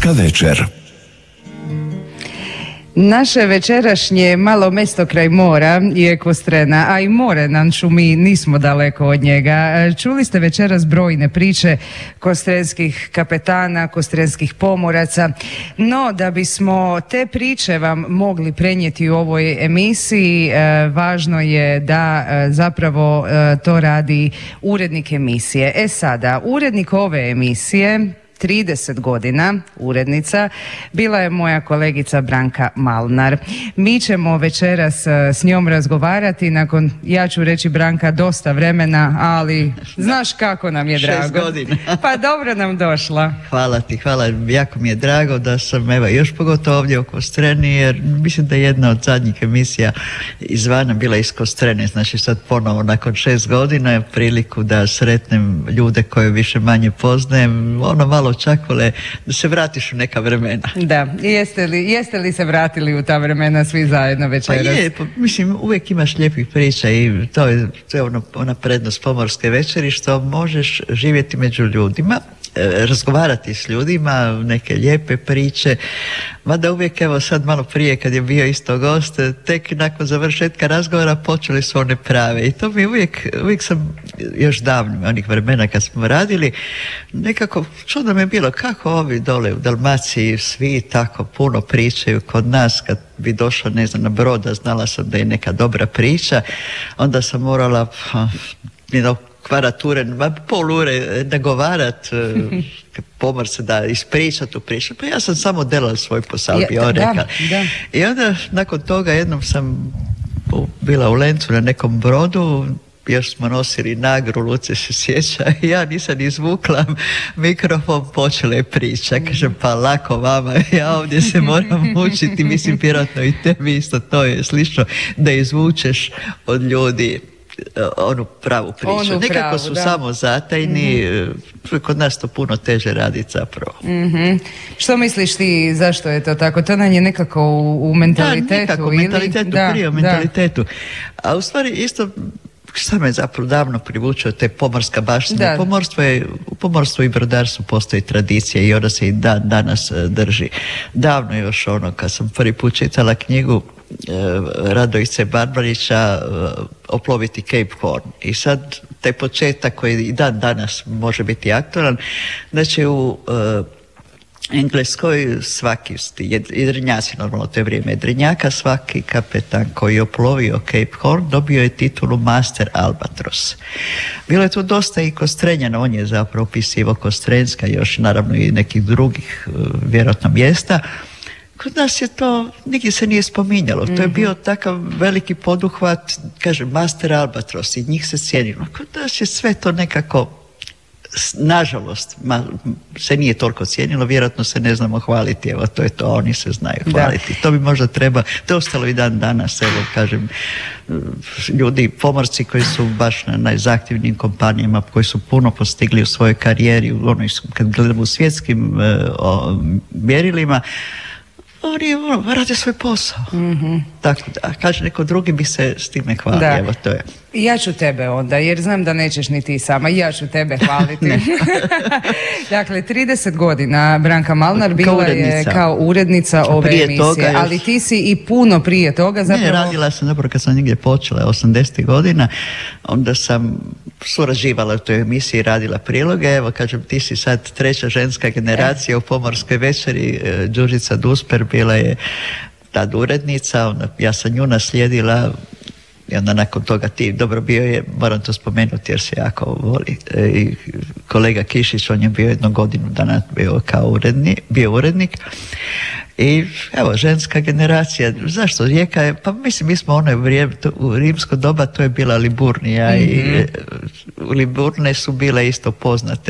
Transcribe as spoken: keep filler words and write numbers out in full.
Pomorska večer. Naše večerašnje malo mesto kraj mora je Kostrena, a i more nam šumi, nismo daleko od njega. Čuli ste večeras brojne priče kostrenskih kapetana, kostrenskih pomoraca, no da bismo te priče vam mogli prenijeti u ovoj emisiji, važno je da zapravo to radi urednik emisije. E sada, urednik ove emisije trideset godina, urednica, bila je moja kolegica Branka Malnar. Mi ćemo večeras s njom razgovarati nakon, ja ću reći, Branka, dosta vremena, ali znaš kako nam je drago. Šest godina. Pa dobro nam došla. Hvala ti, hvala. Jako mi je drago da sam, evo, još pogotovo ovdje u Kostreni, jer mislim da je jedna od zadnjih emisija izvana bila iz Kostrene. Znači sad ponovo nakon šest godina je priliku da sretnem ljude koje više manje poznajem. Ono malo očekivale da se vratiš u neka vremena. Da, jeste li, jeste li se vratili u ta vremena svi zajedno večeras? Pa je, pa, mislim, uvijek imaš lijepih priča i to je, to je ono, ona prednost Pomorske večeri, što možeš živjeti među ljudima, razgovarati s ljudima, neke lijepe priče, mada uvijek, evo sad malo prije kad je bio isto gost, tek nakon završetka razgovora počeli su one prave i to mi uvijek, uvijek sam još davno, onih vremena kad smo radili, nekako čudno mi je bilo kako ovi dole u Dalmaciji svi tako puno pričaju kod nas. Kad bi došla, ne znam, na brod, a znala sam da je neka dobra priča, onda sam morala jedno kvarature, pol ure nagovarat pomorce da ispriča tu priču. Pa ja sam samo delala svoj posao, bi on rekao. I onda nakon toga jednom sam bila u Lencu na nekom brodu, još smo nosili Nagru, Luce se sjeća, i ja nisam izvukla mikrofon, počela je priča. Kažem, pa lako vama, ja ovdje se moram mučiti, mislim, vjerojatno i tebi isto to je slično, da izvučeš od ljudi onu pravu priču. Onu Nekako pravu, su da. samo zatajni, mm-hmm. kod nas to puno teže raditi zapravo. Mm-hmm. Što misliš ti, zašto je to tako? To nam je nekako u, u mentalitetu? Da, nekako u ili? mentalitetu, da, prije u mentalitetu. Da. A u stvari isto, šta me zapravo davno privučio, te pomorska baština. Pomorstvo je, u pomorstvu i brodarstvu postoji tradicija i ona se i dan danas drži. Davno još ono, kad sam prvi put čitala knjigu Radojice Barbarića Oploviti Cape Horn, i sad taj početak koji i dan danas može biti aktualan, znači u uh, Engleskoj svaki jedrenjaci, normalno to je vrijeme jedrenjaka, svaki kapetan koji je oplovio Cape Horn dobio je titulu Master Albatros. Bilo je tu dosta i Kostrenjana, on je zapravo opisivao Kostrenska, još naravno i nekih drugih uh, vjerojatno mjesta. Kod nas je to, nigdje se nije spominjalo. Mm-hmm. To je bio takav veliki poduhvat, kaže, Master Albatros, i njih se cijenilo. Kod nas je sve to nekako, nažalost, ma, se nije toliko cijenilo, vjerojatno se ne znamo hvaliti, evo, to je to, oni se znaju hvaliti. Da. To bi možda treba, to je ostalo i dan danas, evo, kažem, ljudi, pomorci koji su baš na najzahtjevnijim kompanijama, koji su puno postigli u svojoj karijeri, ono, kad gledamo u svjetskim uh, o, mjerilima, oni ono, rade svoj posao. Mm-hmm. Tako da, kaže, neko drugi bi se s time hvalio, evo to je. Ja ću tebe onda, jer znam da nećeš ni ti sama, ja ću tebe hvaliti. Dakle, trideset godina Branka Malnar bila je kao urednica ove prije emisije, toga, još... ali ti si i puno prije toga zapravo... Ne, radila sam zapravo kad sam negdje počela, osamdesetih godina, onda sam surađivala u toj emisiji, radila priloge, evo, kažem, ti si sad treća ženska generacija e. u Pomorskoj večeri, Đurđica Dusper bila je tad urednica, onda ja sam nju naslijedila. I onda nakon toga ti, dobro, bio je, moram to spomenuti jer se jako voli, i kolega Kišić, on je bio jednu godinu dana bio kao uredni, bio urednik. I evo, ženska generacija, zašto? Rijeka je, pa mislim, mi smo ono vrijeme, to, u rimsko doba to je bila Liburnija, mm-hmm. i u Liburne su bile isto poznate